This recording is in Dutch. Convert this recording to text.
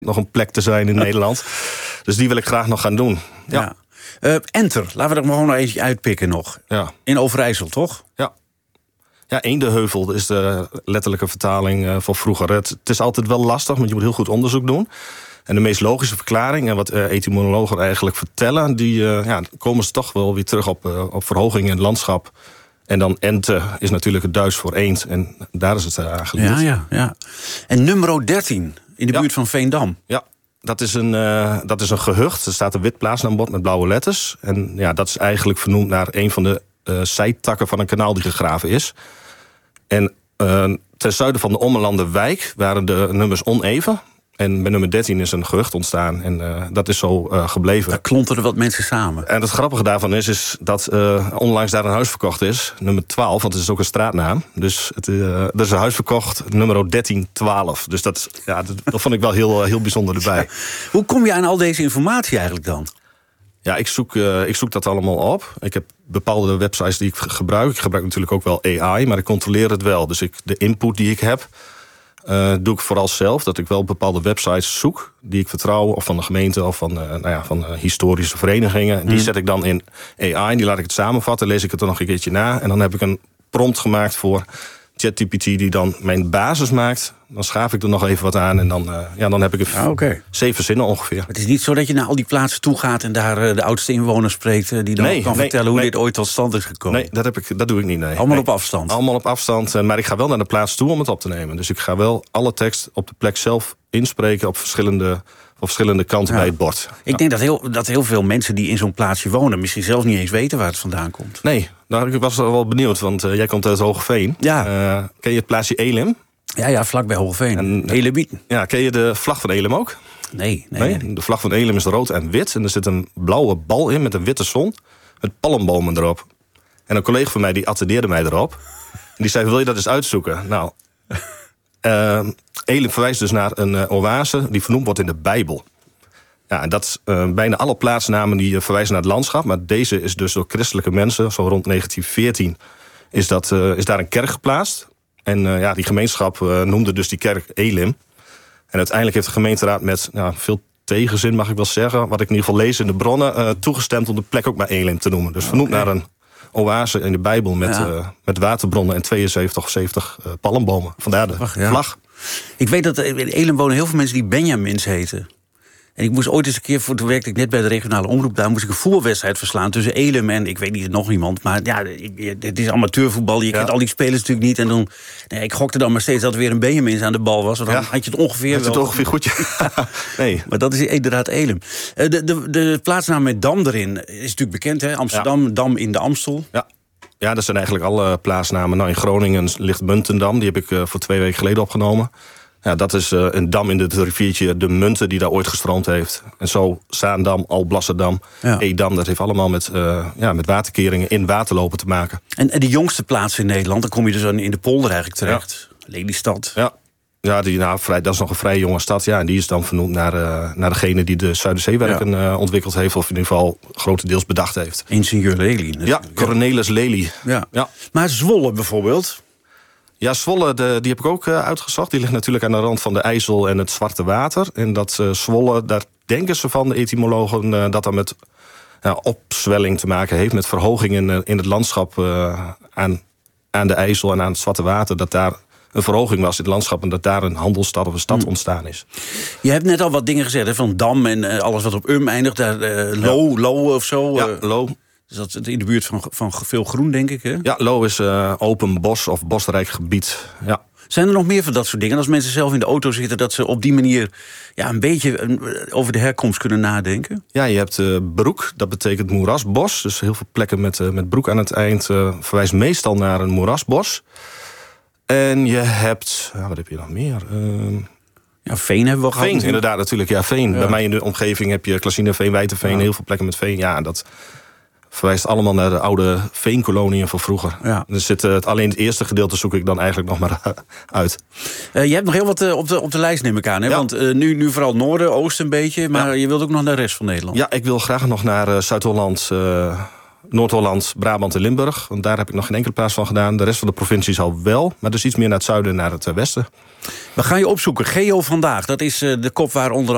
nog een plek te zijn in Nederland. Dus die wil ik graag nog gaan doen. Ja. Enter, laten we er gewoon nog eentje uitpikken nog. Ja. In Overijssel, toch? Ja. Ja, Eendeheuvel is de letterlijke vertaling van vroeger. Het is altijd wel lastig, want je moet heel goed onderzoek doen. En de meest logische verklaring, en wat etymologen eigenlijk vertellen, die komen ze toch wel weer terug op verhoging in het landschap. En dan ente is natuurlijk het Duits voor eend. En daar is het eigenlijk. Ja. En nummer 13, in de buurt van Veendam. Ja, dat is een gehucht. Er staat een wit plaatsnaambord met blauwe letters. En ja, dat is eigenlijk vernoemd naar een van de zijtakken van een kanaal die gegraven is. En ten zuiden van de Ommelanden wijk waren de nummers oneven. En bij nummer 13 is een gehucht ontstaan. En dat is zo gebleven. Daar klonteren wat mensen samen. En het grappige daarvan is dat onlangs daar een huis verkocht is. Nummer 12, want het is ook een straatnaam. Dus er is een huis verkocht, nummer 1312. Dus dat vond ik wel heel bijzonder erbij. Ja. Hoe kom je aan al deze informatie eigenlijk dan? Ja, ik zoek dat allemaal op. Ik heb bepaalde websites die ik gebruik. Ik gebruik natuurlijk ook wel AI, maar ik controleer het wel. Dus de input die ik heb, doe ik vooral zelf. Dat ik wel bepaalde websites zoek die ik vertrouw, of van de gemeente of van historische verenigingen. Die zet ik dan in AI, die laat ik het samenvatten, lees ik het er nog een keertje na. En dan heb ik een prompt gemaakt voor ChatGPT die dan mijn basis maakt. Dan schaaf ik er nog even wat aan en dan heb ik 7 zinnen ongeveer. Het is niet zo dat je naar al die plaatsen toe gaat en daar de oudste inwoner spreekt die dan kan vertellen hoe dit ooit tot stand is gekomen. Nee, dat doe ik niet. Nee. Allemaal op afstand? Allemaal op afstand, maar ik ga wel naar de plaats toe om het op te nemen. Dus ik ga wel alle tekst op de plek zelf inspreken op verschillende kanten bij het bord. Ik denk dat heel veel mensen die in zo'n plaatsje wonen misschien zelf niet eens weten waar het vandaan komt. Nee, ik was wel benieuwd, want jij komt uit Hoogeveen. Ja. Ken je het plaatsje Elim? Ja, vlakbij Hoogeveen. Elemieten. Ja, ken je de vlag van Elim ook? Nee. De vlag van Elim is rood en wit. En er zit een blauwe bal in met een witte zon. Met palmbomen erop. En een collega van mij die attendeerde mij erop. En die zei, wil je dat eens uitzoeken? Nou, Elim verwijst dus naar een oase die vernoemd wordt in de Bijbel. Ja, en dat bijna alle plaatsnamen die verwijzen naar het landschap. Maar deze is dus door christelijke mensen, zo rond 1914... is daar een kerk geplaatst. En die gemeenschap noemde dus die kerk Elim. En uiteindelijk heeft de gemeenteraad met veel tegenzin, mag ik wel zeggen, wat ik in ieder geval lees in de bronnen, toegestemd om de plek ook maar Elim te noemen. Dus vernoemd naar een oase in de Bijbel met waterbronnen en 72 of 70 palmbomen. Vandaar de vlag. Ik weet dat in Elim wonen heel veel mensen die Benjamins heten. En ik moest ooit eens een keer, toen werkte ik net bij de regionale omroep, daar moest ik een voetbalwedstrijd verslaan tussen Elim en, ik weet niet, nog iemand. Maar ja, het is amateurvoetbal, je kent al die spelers natuurlijk niet. En dan, ik gokte dan maar steeds dat er weer een Benjamins aan de bal was. Dan had je het ongeveer goed. Nee. Maar dat is inderdaad Elim. De plaatsnaam met Dam erin is natuurlijk bekend, hè? Amsterdam, Dam in de Amstel. Ja, dat zijn eigenlijk alle plaatsnamen. Nou, in Groningen ligt Muntendam, die heb ik voor 2 weken geleden opgenomen. Ja, dat is een dam in het riviertje de Munten die daar ooit gestroomd heeft. En zo Zaandam, Alblasserdam, Edam, dat heeft allemaal met waterkeringen in waterlopen te maken. En de jongste plaats in Nederland, dan kom je dus in de polder eigenlijk terecht. Ja. Lelystad. Ja, dat is nog een vrij jonge stad. Ja, en die is dan vernoemd naar degene die de Zuiderzeewerken ontwikkeld heeft, of in ieder geval grotendeels bedacht heeft. Ingenieur Lely. Ja, Cornelis Lely. Ja. Maar Zwolle bijvoorbeeld? Ja, Zwolle, die heb ik ook uitgezocht. Die ligt natuurlijk aan de rand van de IJssel en het Zwarte Water. En dat Zwolle, daar denken ze van, de etymologen, dat met opzwelling te maken heeft, met verhogingen in het landschap aan de IJssel en aan het Zwarte Water, dat daar een verhoging was in het landschap en dat daar een handelsstad of een stad ontstaan is. Je hebt net al wat dingen gezegd, hè, van Dam en alles wat op eindigt, daar Lo of zo. Ja, Lo. Dus dat is in de buurt van veel groen, denk ik, hè? Ja, Lo is open bos of bosrijk gebied, ja. Zijn er nog meer van dat soort dingen? Als mensen zelf in de auto zitten, dat ze op die manier een beetje over de herkomst kunnen nadenken? Ja, je hebt broek, dat betekent moerasbos. Dus heel veel plekken met broek aan het eind verwijst meestal naar een moerasbos. En je hebt, wat heb je nog meer? Veen hebben we gehad. Veen, inderdaad, natuurlijk. Ja, veen. Ja. Bij mij in de omgeving heb je Klasineveen, Wijtenveen, heel veel plekken met veen. Ja, dat verwijst allemaal naar de oude veenkoloniën van vroeger. Ja. Dus alleen het eerste gedeelte zoek ik dan eigenlijk nog maar uit. Je hebt nog heel wat op de lijst, neem ik aan. Hè? Ja. Want nu vooral noorden, oosten een beetje. Maar je wilt ook nog naar de rest van Nederland. Ja, ik wil graag nog naar Zuid-Holland, Noord-Holland, Brabant en Limburg. Want daar heb ik nog geen enkele plaats van gedaan. De rest van de provincies al wel. Maar dus iets meer naar het zuiden en naar het westen. We gaan je opzoeken. Geo Vandaag, dat is de kop waar onder